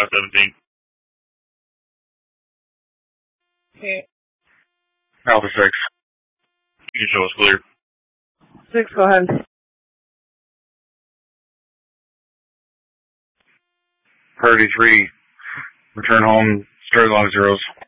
17. Okay. Alpha 6. You can show us clear. 6, go ahead. Priority 3. Return home, straight along zeros.